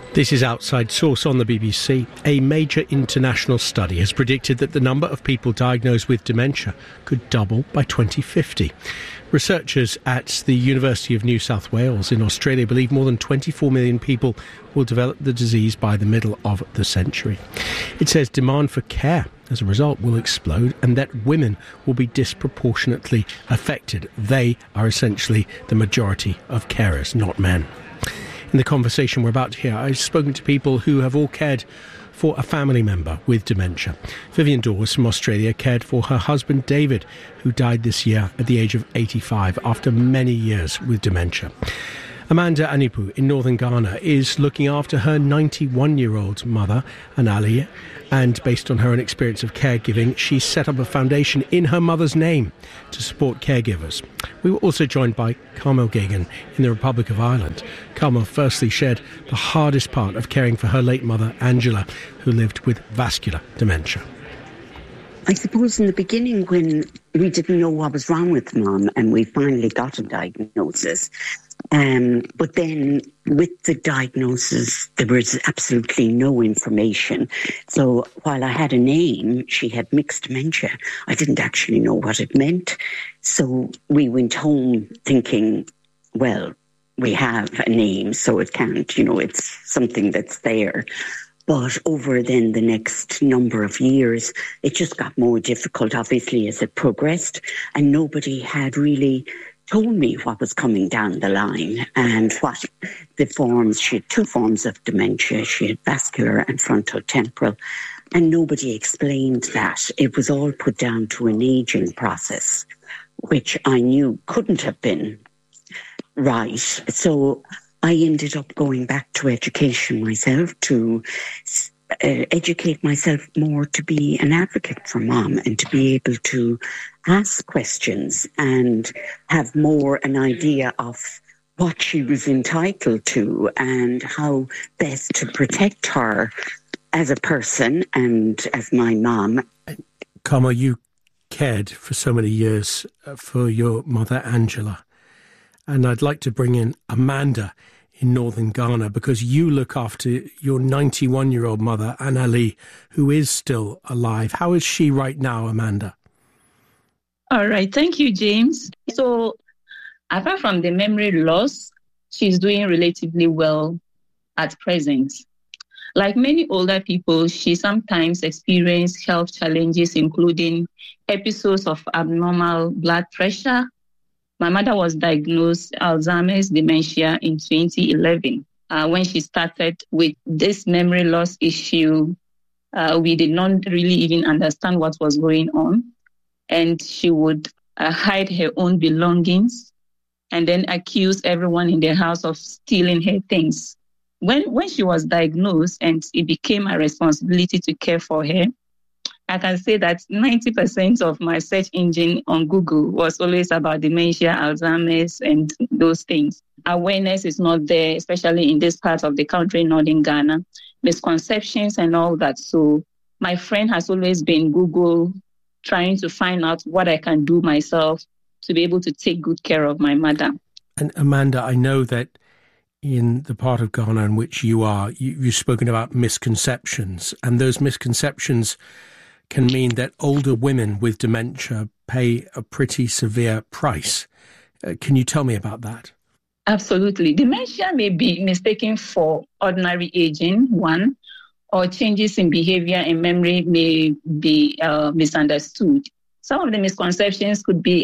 This is Outside Source on the BBC. A major international study has predicted that the number of people diagnosed with dementia could double by 2050. Researchers at the University of New South Wales in Australia believe more than 24 million people will develop the disease by the middle of the century. It says demand for care as a result will explode and that women will be disproportionately affected. They are essentially the majority of carers, not men. In the conversation we're about to hear, I've spoken to people who have all cared for a family member with dementia. Vivian Dawes from Australia cared for her husband David, who died this year at the age of 85 after many years with dementia. Amanda Anipu in northern Ghana is looking after her 91-year-old mother, Anali, and based on her own experience of caregiving, she set up a foundation in her mother's name to support caregivers. We were also joined by Carmel Gagan in the Republic of Ireland. Carmel firstly shared the hardest part of caring for her late mother, Angela, who lived with vascular dementia. I suppose in the beginning when we didn't know what was wrong with Mum and we finally got a diagnosis, but then with the diagnosis, there was absolutely no information. So while I had a name, she had mixed dementia. I didn't actually know what it meant. So we went home thinking, well, we have a name, so it can't, it's something that's there. But over then the next number of years, it just got more difficult, obviously, as it progressed. And nobody had really told me what was coming down the line and what the forms. She had two forms of dementia. She had vascular and frontotemporal. And nobody explained that. It was all put down to an aging process, which I knew couldn't have been right. So I ended up going back to education myself to educate myself more to be an advocate for Mum and to be able to ask questions and have more an idea of what she was entitled to and how best to protect her as a person and as my mum. Carmel, you cared for so many years for your mother, Angela. And I'd like to bring in Amanda in northern Ghana, because you look after your 91-year-old mother, Anali, who is still alive. How is she right now, Amanda? All right. Thank you, James. So apart from the memory loss, she's doing relatively well at present. Like many older people, she sometimes experiences health challenges, including episodes of abnormal blood pressure. My mother was diagnosed Alzheimer's dementia in 2011. When she started with this memory loss issue, we did not really even understand what was going on. And she would hide her own belongings and then accuse everyone in the house of stealing her things. When she was diagnosed and it became a responsibility to care for her, I can say that 90% of my search engine on Google was always about dementia, Alzheimer's, and those things. Awareness is not there, especially in this part of the country, northern Ghana. Misconceptions and all that. So my friend has always been Google trying to find out what I can do myself to be able to take good care of my mother. And Amanda, I know that in the part of Ghana in which you are, you've spoken about misconceptions, and those misconceptions can mean that older women with dementia pay a pretty severe price. Can you tell me about that? Absolutely. Dementia may be mistaken for ordinary aging, one, or changes in behavior and memory may be misunderstood. Some of the misconceptions could be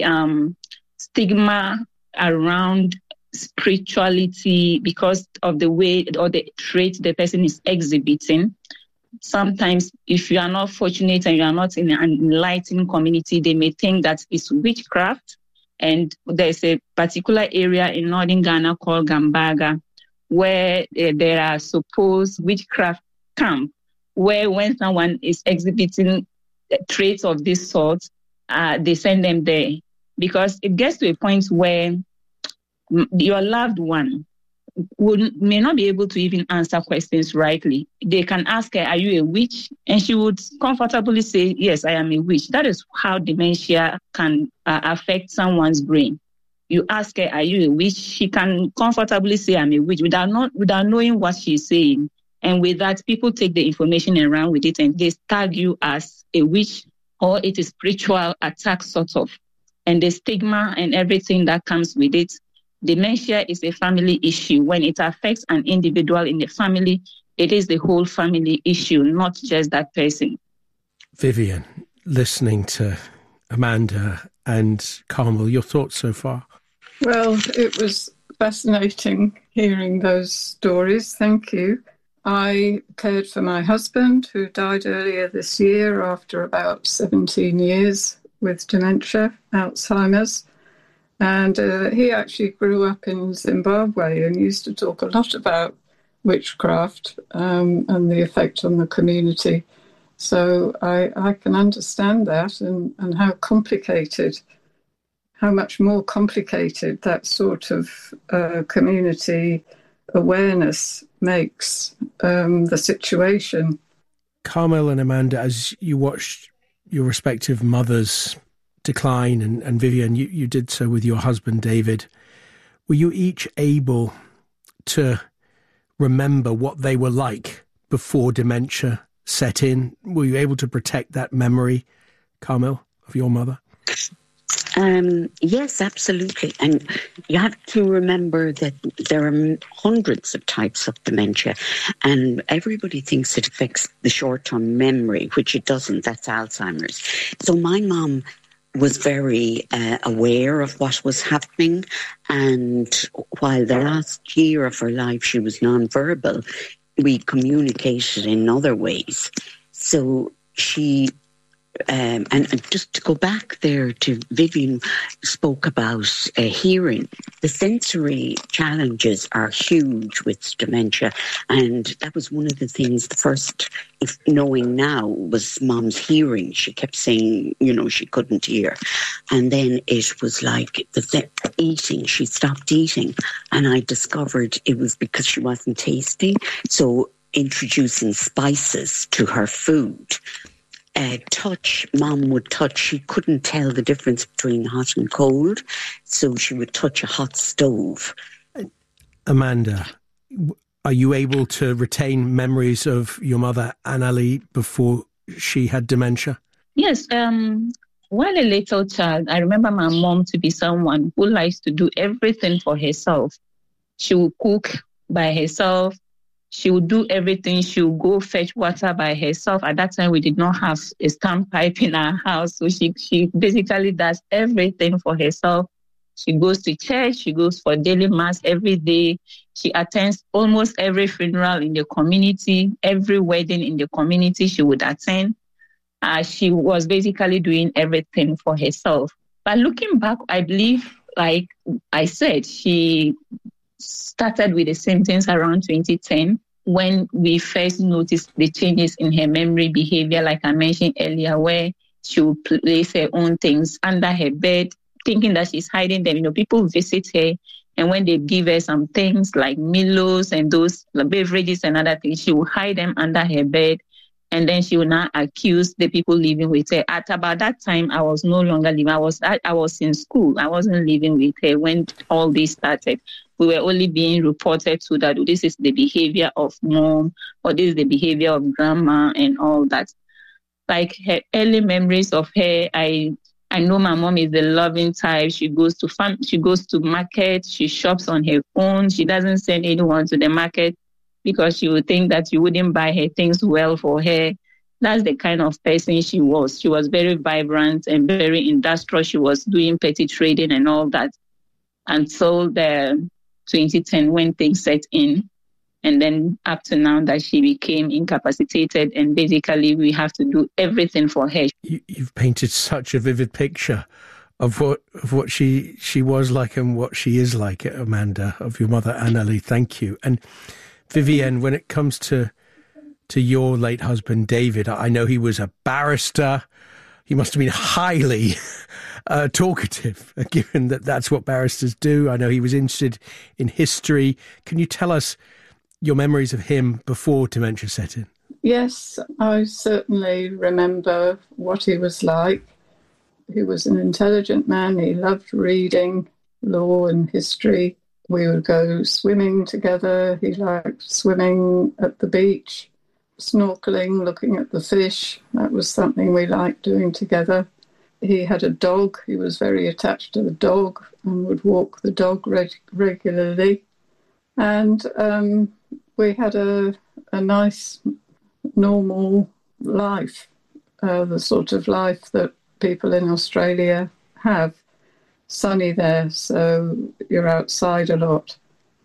stigma around spirituality because of the way or the trait the person is exhibiting. Sometimes if you are not fortunate and you are not in an enlightened community, they may think that it's witchcraft. And there's a particular area in northern Ghana called Gambaga, where there are supposed witchcraft camp, where when someone is exhibiting traits of this sort, they send them there. Because it gets to a point where your loved one may not be able to even answer questions rightly. They can ask her, are you a witch? And she would comfortably say, yes, I am a witch. That is how dementia can affect someone's brain. You ask her, are you a witch? She can comfortably say, I'm a witch, without knowing what she's saying. And with that, people take the information and run with it, and they tag you as a witch, or it is spiritual attack sort of. And the stigma and everything that comes with it. Dementia is a family issue. When it affects an individual in the family, it is the whole family issue, not just that person. Vivian, listening to Amanda and Carmel, your thoughts so far? Well, it was fascinating hearing those stories. Thank you. I cared for my husband, who died earlier this year after about 17 years with dementia, Alzheimer's. And he actually grew up in Zimbabwe and used to talk a lot about witchcraft and the effect on the community. So I can understand that and how complicated, how much more complicated that sort of community awareness makes the situation. Carmel and Amanda, as you watched your respective mothers decline, and Vivian, you did so with your husband, David, were you each able to remember what they were like before dementia set in? Were you able to protect that memory, Carmel, of your mother? Yes, absolutely. And you have to remember that there are hundreds of types of dementia, and everybody thinks it affects the short-term memory, which it doesn't. That's Alzheimer's. So my mom was very aware of what was happening, and while the last year of her life she was non-verbal, we communicated in other ways. So she... and just to go back there to Vivian spoke about hearing. The sensory challenges are huge with dementia, and that was one of the things, the first knowing now was Mom's hearing. She kept saying, she couldn't hear. And then it was like the eating. She stopped eating, and I discovered it was because she wasn't tasting. So introducing spices to her food. Touch, Mom would touch. She couldn't tell the difference between hot and cold, so she would touch a hot stove. Amanda, are you able to retain memories of your mother, Annalie, before she had dementia? Yes. While a little child, I remember my mom to be someone who likes to do everything for herself. She would cook by herself. She would do everything. She would go fetch water by herself. At that time, we did not have a standpipe in our house. So she basically does everything for herself. She goes to church. She goes for daily mass every day. She attends almost every funeral in the community, every wedding in the community she would attend. She was basically doing everything for herself. But looking back, I believe, like I said, she started with the symptoms around 2010 when we first noticed the changes in her memory behavior, like I mentioned earlier, where she would place her own things under her bed, thinking that she's hiding them. People visit her, and when they give her some things like Milos and those beverages and other things, she will hide them under her bed, and then she will now accuse the people living with her. At about that time, I was no longer living. I was in school. I wasn't living with her when all this started. We were only being reported to that this is the behavior of mom, or this is the behavior of grandma, and all that. Like her early memories of her, I know my mom is the loving type. She goes to market. She shops on her own. She doesn't send anyone to the market because she would think that you wouldn't buy her things well for her. That's the kind of person she was. She was very vibrant and very industrial. She was doing petty trading and all that until the 2010 when things set in. And then up to now that she became incapacitated, and basically we have to do everything for her. You've painted such a vivid picture of what she was like and what she is like, Amanda, of your mother, Annalie. Thank you. And Vivienne, when it comes to your late husband, David, I know he was a barrister. He must have been highly talkative, given that that's what barristers do. I know he was interested in history. Can you tell us your memories of him before dementia set in? Yes, I certainly remember what he was like. He was an intelligent man. He loved reading law and history. We would go swimming together. He liked swimming at the beach, snorkeling, looking at the fish. That was something we liked doing together. He had a dog. He was very attached to the dog and would walk the dog regularly. And we had a nice, normal life, the sort of life that people in Australia have. Sunny there, so you're outside a lot.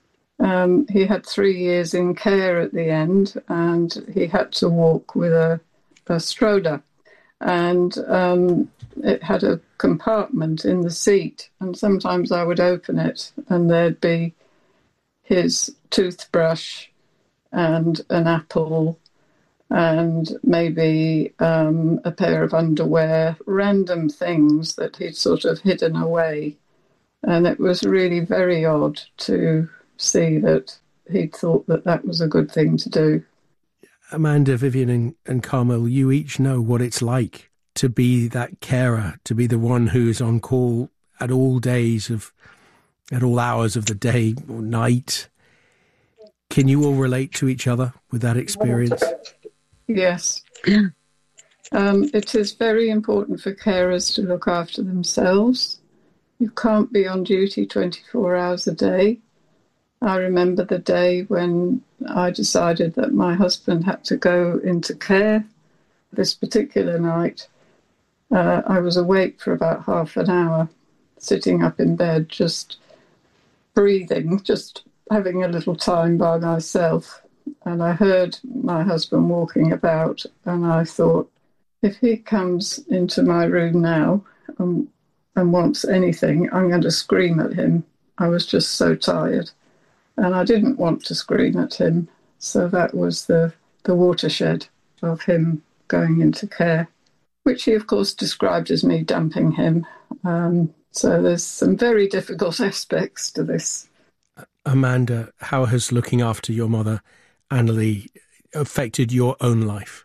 He had 3 years in care at the end, and he had to walk with a stroller. And it had a compartment in the seat, and sometimes I would open it, and there'd be his toothbrush and an apple and maybe a pair of underwear, random things that he'd sort of hidden away. And it was really very odd to see that he'd thought that that was a good thing to do. Amanda, Vivian and Carmel, you each know what it's like to be that carer, to be the one who is on call at all hours of the day or night. Can you all relate to each other with that experience? Yes. It is very important for carers to look after themselves. You can't be on duty 24 hours a day. I remember the day when I decided that my husband had to go into care. This particular night, I was awake for about half an hour, sitting up in bed, just breathing, just having a little time by myself. And I heard my husband walking about, and I thought, if he comes into my room now and wants anything, I'm going to scream at him. I was just so tired. And I didn't want to scream at him. So that was the watershed of him going into care, which he, of course, described as me dumping him. So there's some very difficult aspects to this. Amanda, how has looking after your mother, Annalie, affected your own life?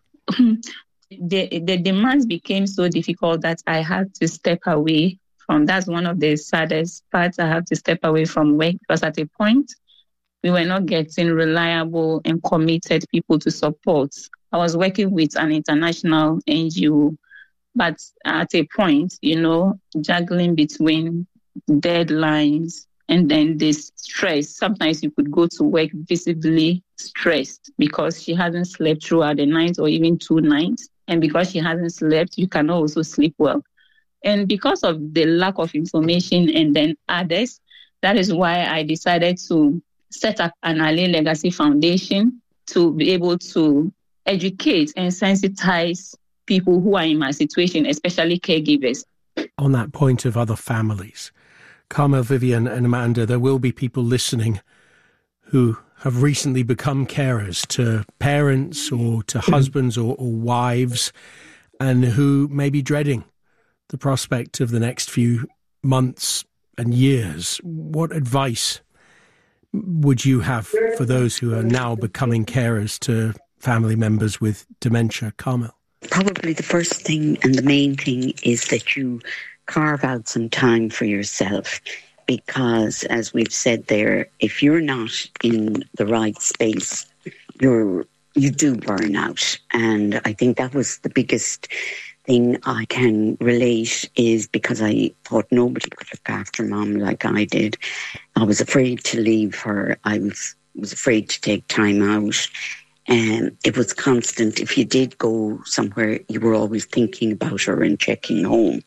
The demands became so difficult that I had to step away from. That's one of the saddest parts. I had to step away from work because at a point, we were not getting reliable and committed people to support. I was working with an international NGO, but at a point, juggling between deadlines and then this stress. Sometimes you could go to work visibly stressed because she hasn't slept throughout the night or even 2 nights. And because she hasn't slept, you cannot also sleep well. And because of the lack of information and then others, that is why I decided to set up an Annalie Legacy Foundation to be able to educate and sensitize people who are in my situation, especially caregivers. On that point of other families, Carmel, Vivian and Amanda, there will be people listening who have recently become carers to parents or to husbands or wives, and who may be dreading the prospect of the next few months and years. What advice would you have for those who are now becoming carers to family members with dementia? Carmel? Probably the first thing and the main thing is that you carve out some time for yourself, because as we've said there, if you're not in the right space, you do burn out. And I think that was the biggest thing I can relate, is because I thought nobody could look after Mum like I did. I was afraid to leave her. I was afraid to take time out. And it was constant. If you did go somewhere, you were always thinking about her and checking home.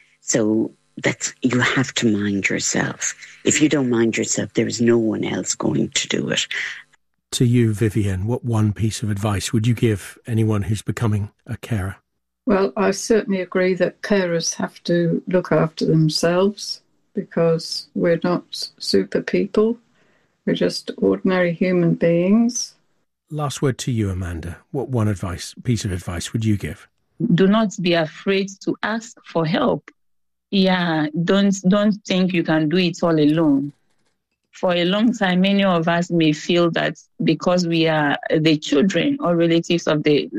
So you have to mind yourself. If you don't mind yourself, there is no one else going to do it. To you, Vivian, what one piece of advice would you give anyone who's becoming a carer? Well, I certainly agree that carers have to look after themselves, because we're not super people. We're just ordinary human beings. Last word to you, Amanda. What one piece of advice would you give? Do not be afraid to ask for help. Yeah, don't think you can do it all alone. For a long time, many of us may feel that because we are the children or relatives of the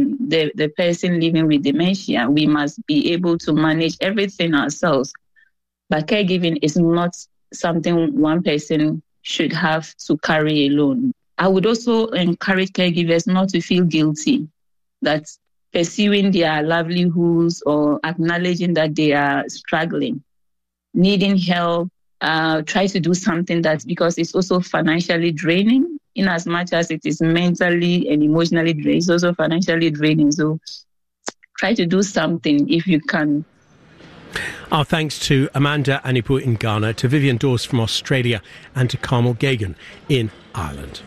person living with dementia, we must be able to manage everything ourselves. But caregiving is not something one person should have to carry alone. I would also encourage caregivers not to feel guilty that pursuing their livelihoods or acknowledging that they are struggling, needing help, try to do something that, because it's also financially draining, in as much as it is mentally and emotionally draining, it's also financially draining. So try to do something if you can. Our thanks to Amanda Anipu in Ghana, to Vivian Dawes from Australia, and to Carmel Gagan in Ireland.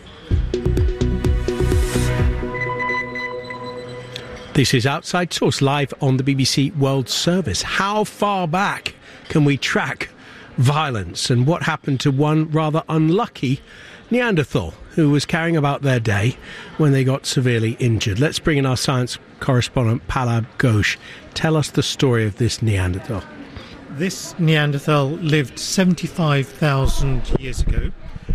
This is Outside Source, live on the BBC World Service. How far back can we track violence, and what happened to one rather unlucky Neanderthal who was carrying about their day when they got severely injured? Let's bring in our science correspondent Pallab Ghosh. Tell us the story of this Neanderthal. This Neanderthal lived 75,000 years ago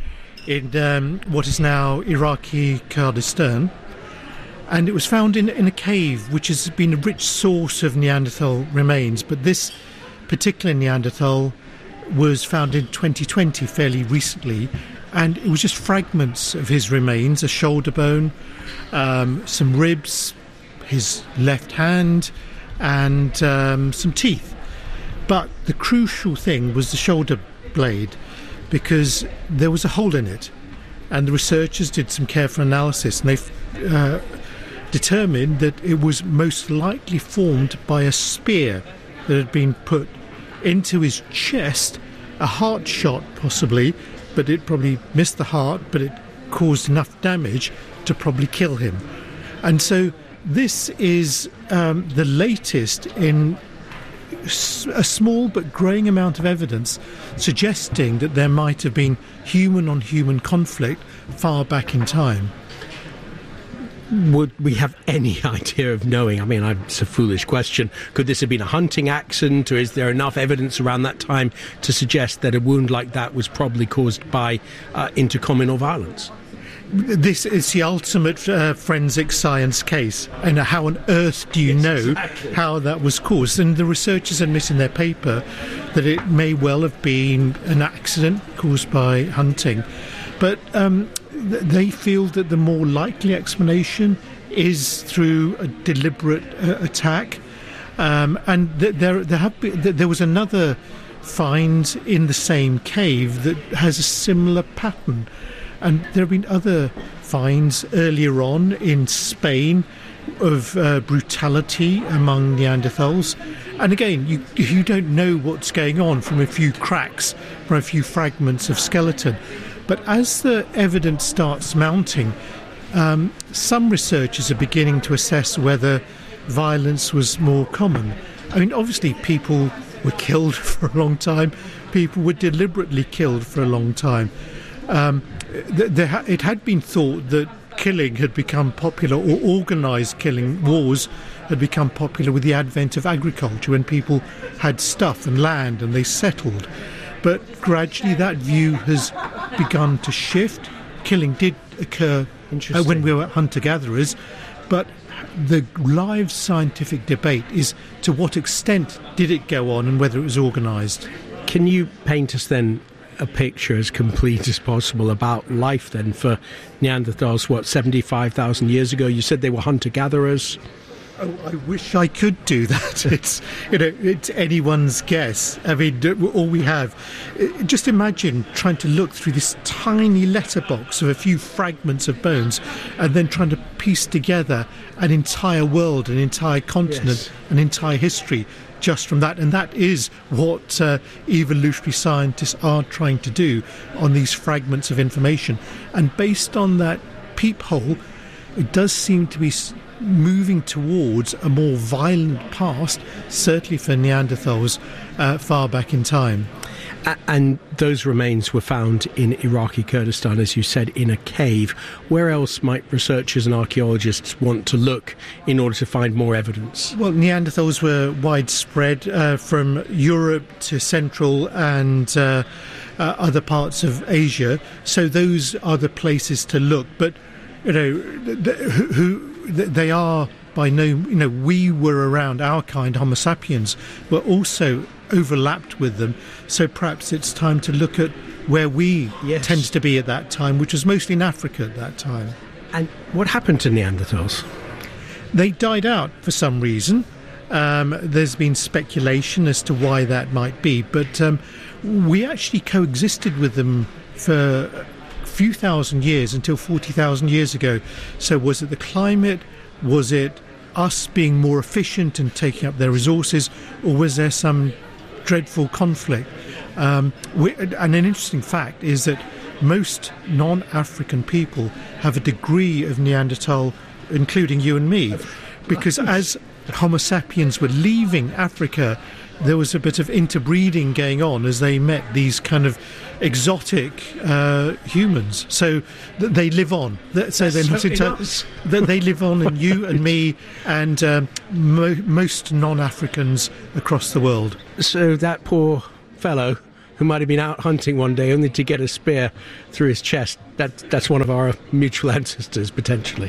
in what is now Iraqi Kurdistan, and it was found in a cave which has been a rich source of Neanderthal remains. But this particular Neanderthal was found in 2020, fairly recently, and it was just fragments of his remains, a shoulder bone, some ribs, his left hand, and some teeth. But the crucial thing was the shoulder blade, because there was a hole in it, and the researchers did some careful analysis, and they determined that it was most likely formed by a spear that had been put into his chest, a heart shot possibly, but it probably missed the heart, but it caused enough damage to probably kill him. And so this is the latest in a small but growing amount of evidence suggesting that there might have been human-on-human conflict far back in time. Would we have any idea of knowing? I mean, it's a foolish question. Could this have been a hunting accident, or is there enough evidence around that time to suggest that a wound like that was probably caused by intercommunal violence? This is the ultimate forensic science case. And how on earth do you know how that was caused? And the researchers admit in their paper that it may well have been an accident caused by hunting. But they feel that the more likely explanation is through a deliberate attack. And there was another find in the same cave that has a similar pattern. And there have been other finds earlier on in Spain of brutality among Neanderthals. And again, you don't know what's going on from a few cracks, from a few fragments of skeleton. But as the evidence starts mounting, some researchers are beginning to assess whether violence was more common. I mean, obviously people were killed for a long time. People were deliberately killed for a long time. It had been thought that killing had become popular, or organised killing, wars had become popular with the advent of agriculture, when people had stuff and land and they settled. But gradually that view has begun to shift. Killing did occur when we were hunter-gatherers, but the live scientific debate is to what extent did it go on and whether it was organised. Can you paint us then a picture as complete as possible about life then for Neanderthals, 75,000 years ago? You said they were hunter-gatherers. Oh, I wish I could do that. It's anyone's guess. I mean, all we have. Just imagine trying to look through this tiny letterbox of a few fragments of bones, and then trying to piece together an entire world, an entire continent, yes, an entire history just from that. And that is what evolutionary scientists are trying to do on these fragments of information. And based on that peephole, it does seem to be moving towards a more violent past, certainly for Neanderthals far back in time. And those remains were found in Iraqi Kurdistan, as you said, in a cave. Where else might researchers and archaeologists want to look in order to find more evidence? Well, Neanderthals were widespread from Europe to Central and other parts of Asia, so those are the places to look. But they are by no, we were around, our kind, Homo sapiens, were also overlapped with them. So perhaps it's time to look at where we tended to be at that time, which was mostly in Africa at that time. And what happened to Neanderthals? They died out for some reason. There's been speculation as to why that might be, but we actually coexisted with them for a few thousand years, until 40,000 years ago. So was it the climate? Was it us being more efficient and taking up their resources? Or was there some dreadful conflict? And an interesting fact is that most non-African people have a degree of Neanderthal, including you and me, because as Homo sapiens were leaving Africa, there was a bit of interbreeding going on as they met these kind of exotic humans. So they live on. So they're not they live on in you and me and most non-Africans across the world. So that poor fellow who might have been out hunting one day only to get a spear through his chest, that's one of our mutual ancestors, potentially.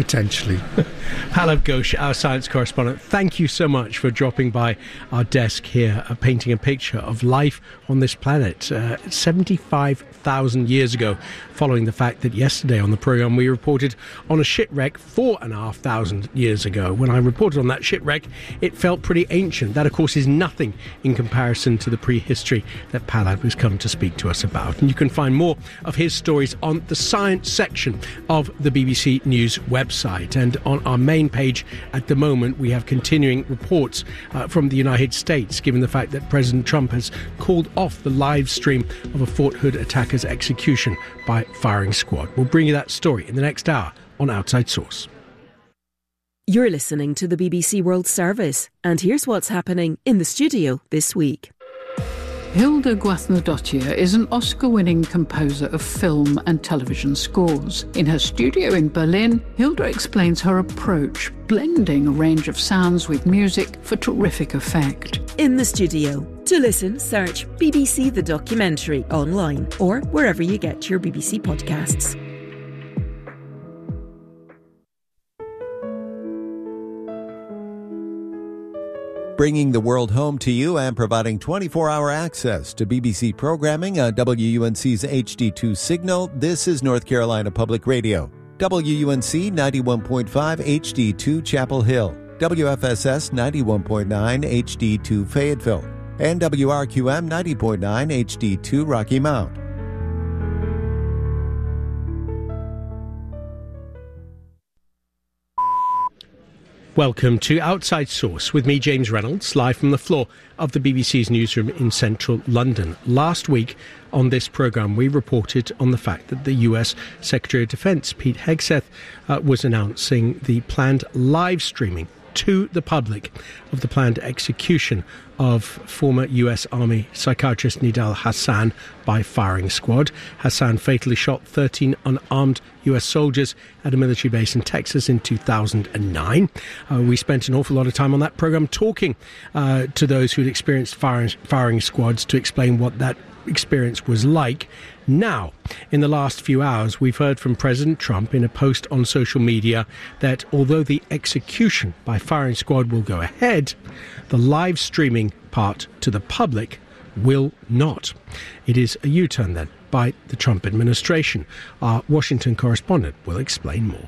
Pallav Ghosh, our science correspondent, thank you so much for dropping by our desk here, painting a picture of life on this planet 75,000 years ago, following the fact that yesterday on the programme we reported on a shipwreck 4,500 years ago. When I reported on that shipwreck, it felt pretty ancient. That, of course, is nothing in comparison to the prehistory that Pallav has come to speak to us about. And you can find more of his stories on the science section of the BBC News website. And on our main page at the moment, we have continuing reports from the United States, given the fact that President Trump has called off the live stream of a Fort Hood attacker's execution by firing squad. We'll bring you that story in the next hour on Outside Source. You're listening to the BBC World Service, and here's what's happening in the studio this week. Hilda Guðnadóttir is an Oscar-winning composer of film and television scores. In her studio in Berlin, Hilda explains her approach, blending a range of sounds with music for terrific effect. In the studio. To listen, search BBC The Documentary online or wherever you get your BBC podcasts. Bringing the world home to you and providing 24-hour access to BBC programming on WUNC's HD2 signal, this is North Carolina Public Radio. WUNC 91.5 HD2 Chapel Hill, WFSS 91.9 HD2 Fayetteville, and WRQM 90.9 HD2 Rocky Mount. Welcome to Outside Source with me, James Reynolds, live from the floor of the BBC's newsroom in central London. Last week on this programme, we reported on the fact that the US Secretary of Defence, Pete Hegseth, was announcing the planned live streaming to the public of the planned execution of former US Army psychiatrist Nidal Hasan by firing squad. Hasan fatally shot 13 unarmed US soldiers at a military base in Texas in 2009. We spent an awful lot of time on that programme talking to those who'd experienced firing squads to explain what that experience was like. Now, in the last few hours, we've heard from President Trump in a post on social media that although the execution by firing squad will go ahead, the live streaming part to the public will not. It is a U-turn then by the Trump administration. Our Washington correspondent will explain more.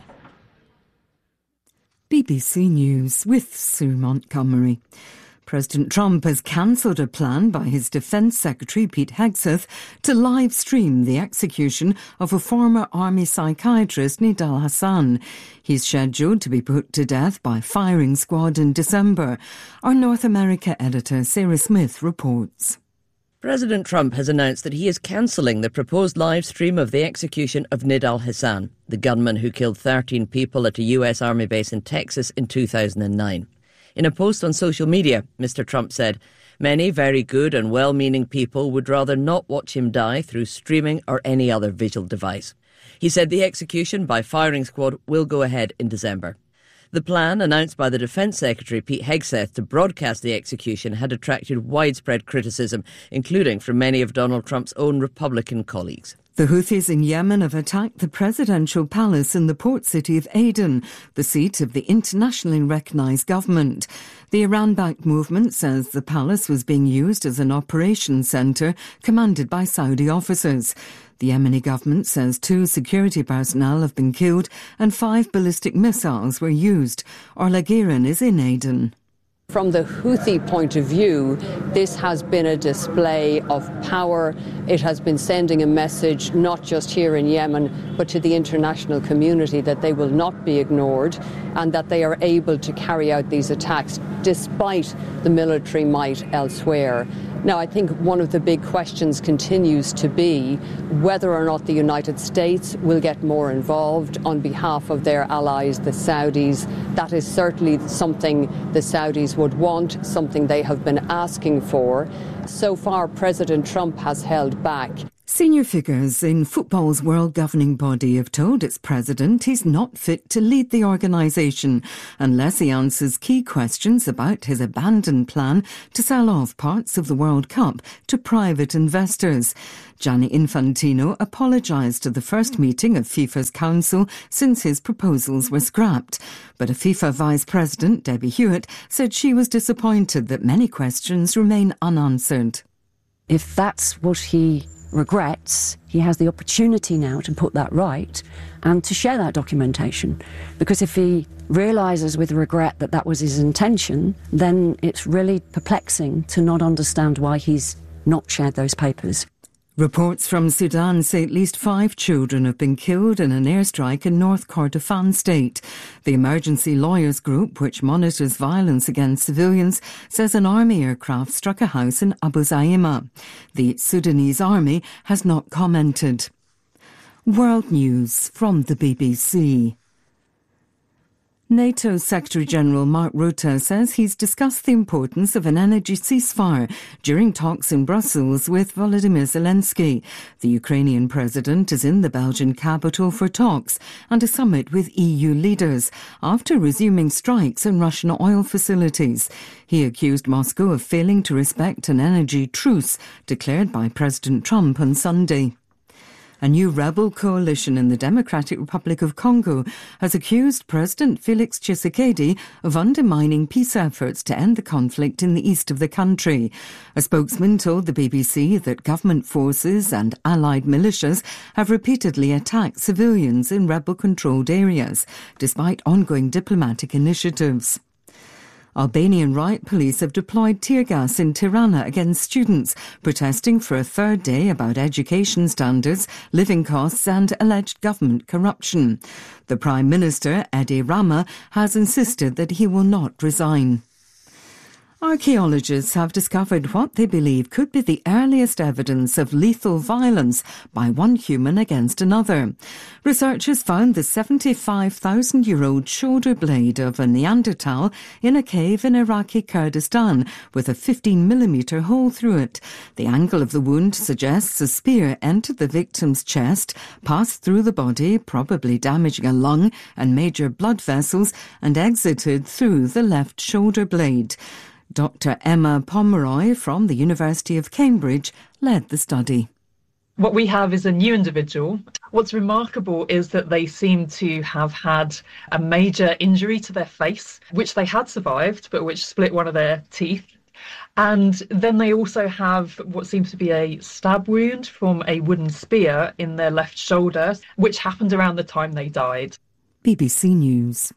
BBC News with Sue Montgomery. President Trump has cancelled a plan by his Defence Secretary Pete Hegseth to live stream the execution of a former army psychiatrist, Nidal Hasan. He's scheduled to be put to death by firing squad in December. Our North America editor Sarah Smith reports. President Trump has announced that he is cancelling the proposed live stream of the execution of Nidal Hasan, the gunman who killed 13 people at a US Army base in Texas in 2009. In a post on social media, Mr. Trump said, "Many very good and well-meaning people would rather not watch him die through streaming or any other visual device." He said the execution by firing squad will go ahead in December. The plan, announced by the Defence Secretary Pete Hegseth to broadcast the execution, had attracted widespread criticism, including from many of Donald Trump's own Republican colleagues. The Houthis in Yemen have attacked the presidential palace in the port city of Aden, the seat of the internationally recognised government. The Iran-backed movement says the palace was being used as an operations centre commanded by Saudi officers. The Yemeni government says 2 security personnel have been killed and 5 ballistic missiles were used. Orla Guerin is in Aden. From the Houthi point of view, this has been a display of power. It has been sending a message not just here in Yemen, but to the international community that they will not be ignored and that they are able to carry out these attacks despite the military might elsewhere. Now, I think one of the big questions continues to be whether or not the United States will get more involved on behalf of their allies, the Saudis. That is certainly something the Saudis would want, something they have been asking for. So far, President Trump has held back. Senior figures in football's world governing body have told its president he's not fit to lead the organisation unless he answers key questions about his abandoned plan to sell off parts of the World Cup to private investors. Gianni Infantino apologised to the first meeting of FIFA's council since his proposals were scrapped. But a FIFA vice president, Debbie Hewitt, said she was disappointed that many questions remain unanswered. If that's what he regrets, he has the opportunity now to put that right and to share that documentation. Because if he realises with regret that that was his intention, then it's really perplexing to not understand why he's not shared those papers. Reports from Sudan say at least 5 children have been killed in an airstrike in North Kordofan state. The Emergency Lawyers Group, which monitors violence against civilians, says an army aircraft struck a house in Abu Zaima. The Sudanese army has not commented. World News from the BBC. NATO Secretary-General Mark Rutte says he's discussed the importance of an energy ceasefire during talks in Brussels with Volodymyr Zelensky. The Ukrainian president is in the Belgian capital for talks and a summit with EU leaders after resuming strikes in Russian oil facilities. He accused Moscow of failing to respect an energy truce declared by President Trump on Sunday. A new rebel coalition in the Democratic Republic of Congo has accused President Felix Tshisekedi of undermining peace efforts to end the conflict in the east of the country. A spokesman told the BBC that government forces and allied militias have repeatedly attacked civilians in rebel-controlled areas, despite ongoing diplomatic initiatives. Albanian riot police have deployed tear gas in Tirana against students protesting for a third day about education standards, living costs and alleged government corruption. The Prime Minister, Edi Rama, has insisted that he will not resign. Archaeologists have discovered what they believe could be the earliest evidence of lethal violence by one human against another. Researchers found the 75,000-year-old shoulder blade of a Neanderthal in a cave in Iraqi Kurdistan with a 15mm hole through it. The angle of the wound suggests a spear entered the victim's chest, passed through the body, probably damaging a lung and major blood vessels, and exited through the left shoulder blade. Dr. Emma Pomeroy from the University of Cambridge led the study. What we have is a new individual. What's remarkable is that they seem to have had a major injury to their face, which they had survived, but which split one of their teeth. And then they also have what seems to be a stab wound from a wooden spear in their left shoulder, which happened around the time they died. BBC News.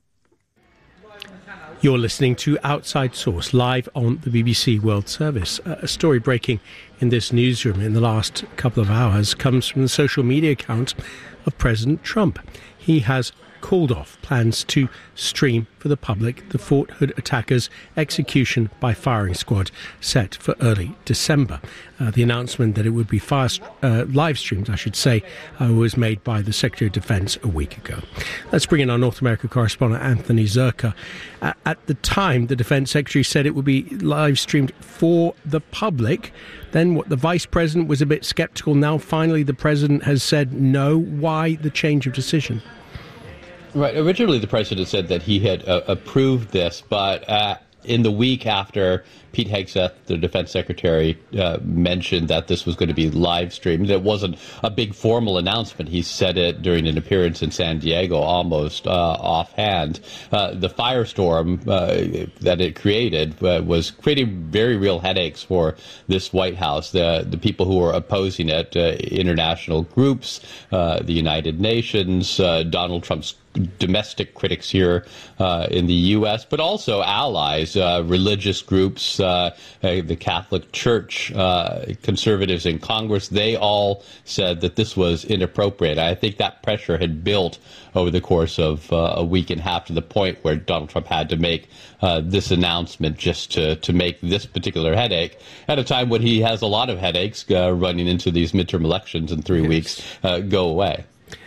You're listening to Outside Source, live on the BBC World Service. A story breaking in this newsroom in the last couple of hours comes from the social media account of President Trump. He has called off plans to stream for the public the Fort Hood attackers' execution by firing squad set for early December. The announcement that it would be live streamed, was made by the Secretary of Defense a week ago. Let's bring in our North America correspondent Anthony Zerka. At the time, the Defense Secretary said it would be live streamed for the public. Then what the Vice President was a bit sceptical. Now finally the President has said no. Why the change of decision? Right. Originally, the president said that he had approved this, but in the week after Pete Hegseth, the defense secretary, mentioned that this was going to be live streamed. It wasn't a big formal announcement. He said it during an appearance in San Diego, almost offhand. The firestorm that it created was creating very real headaches for this White House. The people who were opposing it, international groups, the United Nations, Donald Trump's domestic critics here in the U.S., but also allies, religious groups, the Catholic Church, conservatives in Congress. They all said that this was inappropriate. I think that pressure had built over the course of a week and a half to the point where Donald Trump had to make this announcement just to make this particular headache at a time when he has a lot of headaches running into these midterm elections in 3 weeks go away.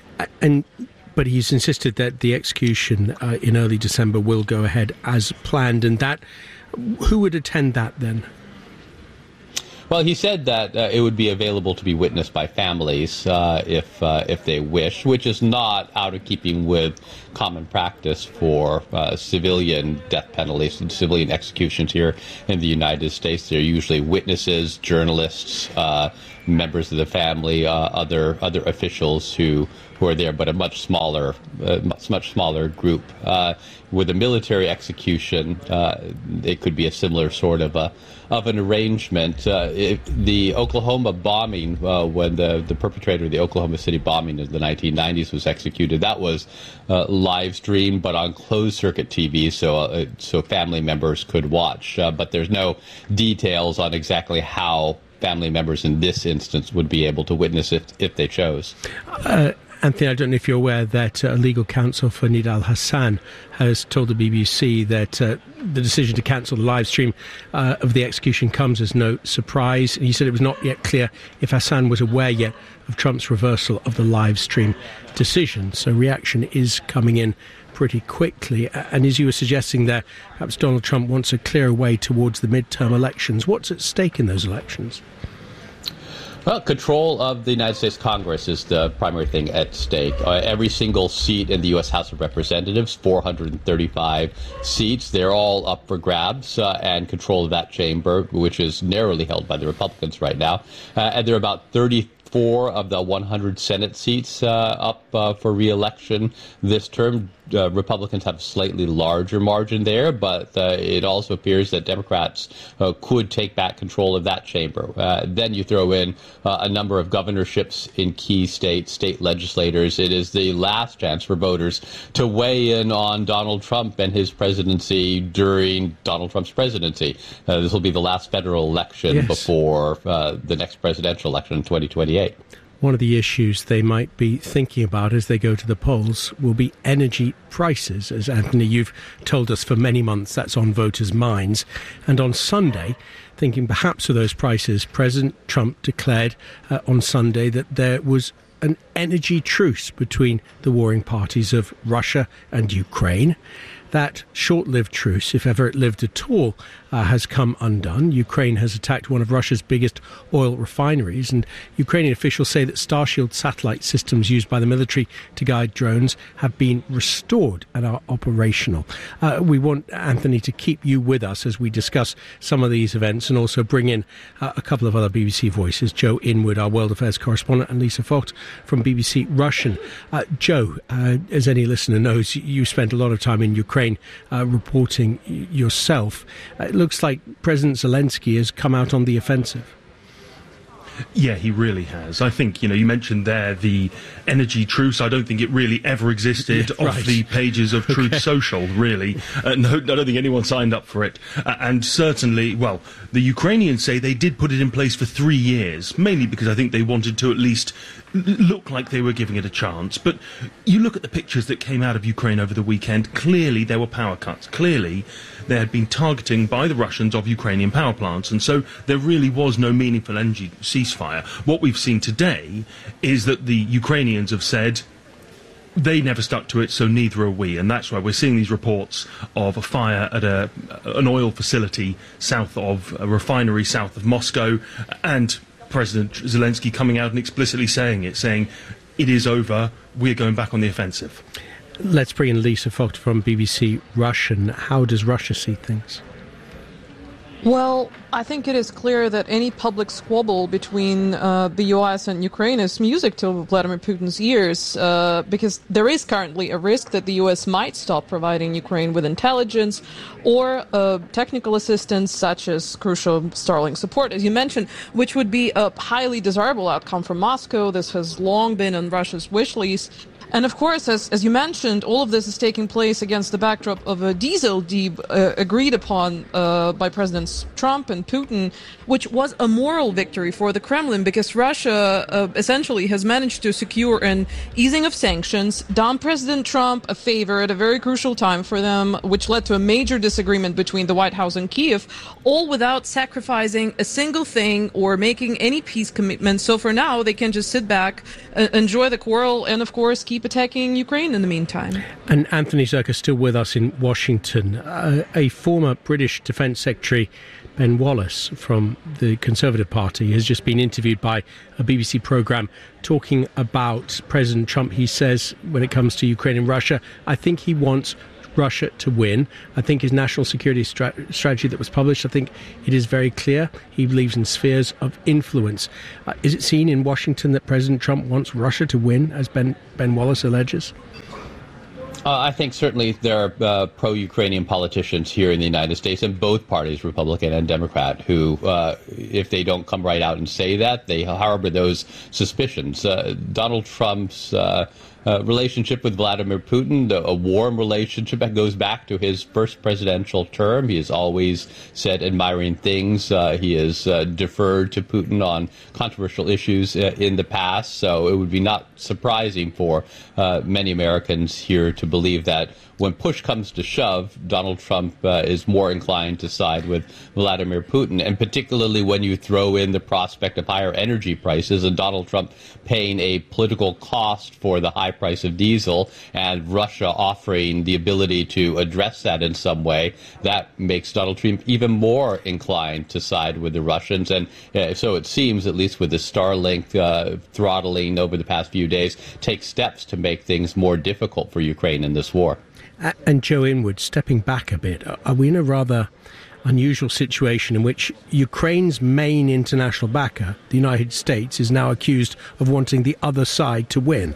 But he's insisted that the execution in early December will go ahead as planned, and that who would attend that then? Well, he said that it would be available to be witnessed by families if they wish, which is not out of keeping with common practice for civilian death penalties and civilian executions here in the United States. They're usually witnesses, journalists, members of the family, other officials who are there, but a much smaller group. With a military execution, it could be a similar sort of an arrangement. The Oklahoma bombing, when the perpetrator of the Oklahoma City bombing in the 1990s was executed, that was live streamed, but on closed circuit TV, so family members could watch. But there's no details on exactly how family members in this instance would be able to witness if they chose. Anthony, I don't know if you're aware that legal counsel for Nidal Hasan has told the BBC that the decision to cancel the live stream of the execution comes as no surprise. He said it was not yet clear if Hasan was aware yet of Trump's reversal of the live stream decision. So reaction is coming in pretty quickly. And as you were suggesting there, perhaps Donald Trump wants a clearer way towards the midterm elections. What's at stake in those elections? Well, control of the United States Congress is the primary thing at stake. Every single seat in the U.S. House of Representatives, 435 seats, they're all up for grabs, and control of that chamber, which is narrowly held by the Republicans right now. And there are about 34 of the 100 Senate seats up for re-election this term. Republicans have a slightly larger margin there, but it also appears that Democrats could take back control of that chamber. Then you throw in a number of governorships in key states, state legislators. It is the last chance for voters to weigh in on Donald Trump and his presidency during Donald Trump's presidency. This will be the last federal election before the next presidential election in 2028. One of the issues they might be thinking about as they go to the polls will be energy prices. As Anthony, you've told us for many months, that's on voters' minds. And on Sunday, thinking perhaps of those prices, President Trump declared on Sunday that there was an energy truce between the warring parties of Russia and Ukraine. That short-lived truce, if ever it lived at all, has come undone. Ukraine has attacked one of Russia's biggest oil refineries, and Ukrainian officials say that Starshield satellite systems used by the military to guide drones have been restored and are operational. We want, Anthony, to keep you with us as we discuss some of these events and also bring in a couple of other BBC voices, Joe Inwood, our World Affairs correspondent, and Lisa Vogt from BBC Russian. Joe, as any listener knows, you spent a lot of time in Ukraine reporting yourself. It looks like President Zelensky has come out on the offensive. Yeah, he really has. I think, you mentioned there the energy truce. I don't think it really ever existed off the pages of Truth Social, really. No, I don't think anyone signed up for it. And certainly, well, the Ukrainians say they did put it in place for 3 years, mainly because I think they wanted to at least look like they were giving it a chance. But you look at the pictures that came out of Ukraine over the weekend, clearly there were power cuts. Clearly there had been targeting by the Russians of Ukrainian power plants, and so there really was no meaningful energy ceasefire. What we've seen today is that the Ukrainians have said they never stuck to it, so neither are we, and that's why we're seeing these reports of a fire at an oil facility south of a refinery south of Moscow, and President Zelensky coming out and explicitly saying it is over, we're going back on the offensive. Let's bring in Lisa Vogt from BBC Russian. How does Russia see things? Well, I think it is clear that any public squabble between the US and Ukraine is music to Vladimir Putin's ears, because there is currently a risk that the US might stop providing Ukraine with intelligence or technical assistance, such as crucial Starlink support, as you mentioned, which would be a highly desirable outcome for Moscow. This has long been on Russia's wish list. And of course, as you mentioned, all of this is taking place against the backdrop of a diesel deal agreed upon by Presidents Trump and Putin, which was a moral victory for the Kremlin, because Russia essentially has managed to secure an easing of sanctions, done President Trump a favor at a very crucial time for them, which led to a major disagreement between the White House and Kiev, all without sacrificing a single thing or making any peace commitments. So for now, they can just sit back, enjoy the quarrel, and of course keep attacking Ukraine in the meantime. And Anthony Zerka still with us in Washington. A former British Defence Secretary, Ben Wallace, from the Conservative Party, has just been interviewed by a BBC programme talking about President Trump. He says, when it comes to Ukraine and Russia, I think he wants Russia to win. I think his national security strategy that was published, I think it is very clear. He believes in spheres of influence. Is it seen in Washington that President Trump wants Russia to win, as Ben Wallace alleges? I think certainly there are pro-Ukrainian politicians here in the United States, in both parties, Republican and Democrat, who, if they don't come right out and say that, they harbor those suspicions. Donald Trump's relationship with Vladimir Putin, a warm relationship that goes back to his first presidential term. He has always said admiring things. He has deferred to Putin on controversial issues in the past. So it would be not surprising for many Americans here to believe that when push comes to shove, Donald Trump is more inclined to side with Vladimir Putin, and particularly when you throw in the prospect of higher energy prices and Donald Trump paying a political cost for the high price of diesel and Russia offering the ability to address that in some way, that makes Donald Trump even more inclined to side with the Russians. And so it seems, at least with the Starlink throttling over the past few days, take steps to make things more difficult for Ukraine in this war. And Joe Inwood, stepping back a bit, are we in a rather unusual situation in which Ukraine's main international backer, the United States, is now accused of wanting the other side to win?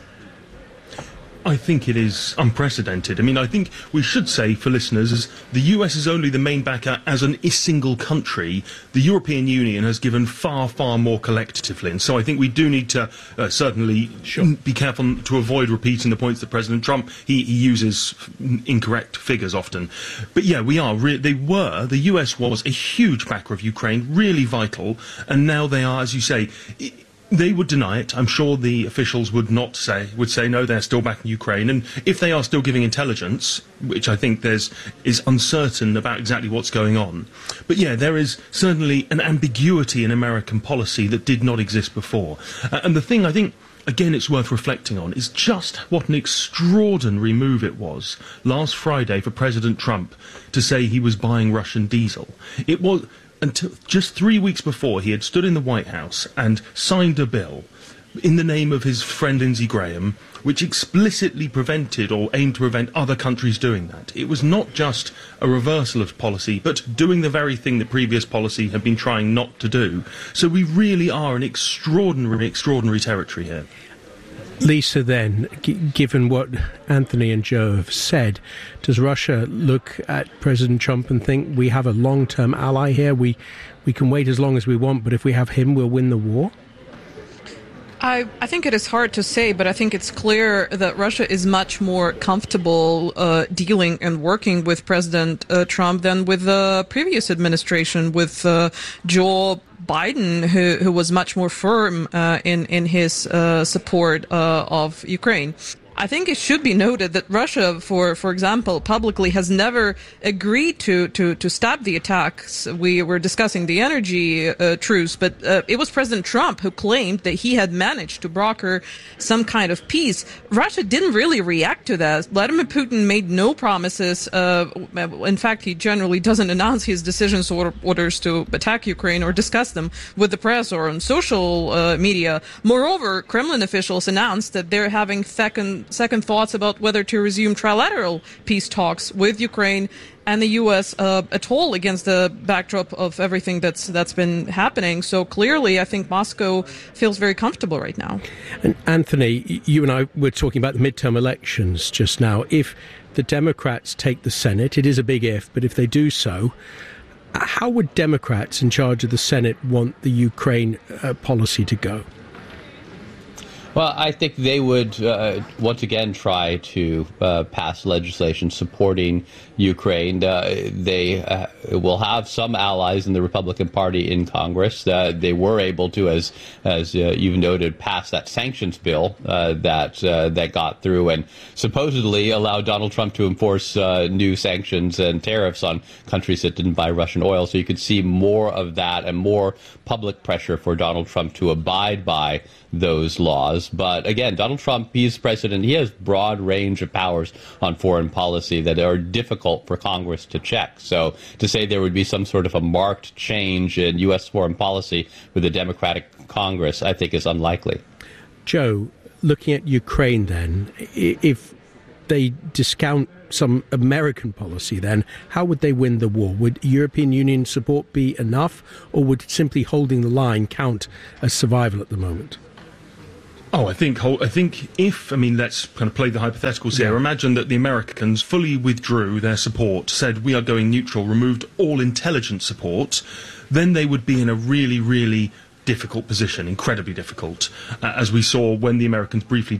I think it is unprecedented. I mean, I think we should say for listeners, the US is only the main backer as a single country. The European Union has given far, far more collectively. And so I think we do need to certainly be careful to avoid repeating the points that President Trump, he uses incorrect figures often. But yeah, we are. The US was a huge backer of Ukraine, really vital. And now they are, as you say, they would deny it. I'm sure the officials would say no, they're still backing Ukraine. And if they are still giving intelligence, which I think is uncertain about exactly what's going on. But yeah, there is certainly an ambiguity in American policy that did not exist before. And the thing I think, again, it's worth reflecting on is just what an extraordinary move it was last Friday for President Trump to say he was buying Russian diesel. It was until just 3 weeks before he had stood in the White House and signed a bill in the name of his friend Lindsey Graham, which explicitly prevented or aimed to prevent other countries doing that. It was not just a reversal of policy, but doing the very thing that previous policy had been trying not to do. So we really are in extraordinary territory here. Lisa, then, given what Anthony and Joe have said, does Russia look at President Trump and think we have a long-term ally here? We can wait as long as we want, but if we have him, we'll win the war? I think it is hard to say, but I think it's clear that Russia is much more comfortable dealing and working with President Trump than with the previous administration, with Joe Biden, who was much more firm in his support of Ukraine. I think it should be noted that Russia, for example, publicly has never agreed to stop the attacks. We were discussing the energy truce, but it was President Trump who claimed that he had managed to broker some kind of peace. Russia didn't really react to that. Vladimir Putin made no promises. In fact, he generally doesn't announce his decisions or orders to attack Ukraine or discuss them with the press or on social media. Moreover, Kremlin officials announced that they're having second second thoughts about whether to resume trilateral peace talks with Ukraine and the U.S. At all against the backdrop of everything that's been happening. So clearly, I think Moscow feels very comfortable right now. And Anthony, you and I were talking about the midterm elections just now. If the Democrats take the Senate, it is a big if, but if they do so, how would Democrats in charge of the Senate want the Ukraine policy to go? Well, I think they would once again try to pass legislation supporting Ukraine. They will have some allies in the Republican Party in Congress. They were able to, as you've noted, pass that sanctions bill that got through and supposedly allowed Donald Trump to enforce new sanctions and tariffs on countries that didn't buy Russian oil. So you could see more of that and more public pressure for Donald Trump to abide by those laws. But again, Donald Trump, he's president. He has broad range of powers on foreign policy that are difficult for Congress to check. So to say there would be some sort of a marked change in U.S. foreign policy with a Democratic Congress, I think is unlikely. Joe, looking at Ukraine then, if they discount some American policy, then how would they win the war? Would European Union support be enough, or would simply holding the line count as survival at the moment? Oh, I think if, let's kind of play the hypotheticals here. Imagine that the Americans fully withdrew their support, said we are going neutral, removed all intelligence support, then they would be in a really, really difficult position, incredibly difficult, as we saw when the Americans briefly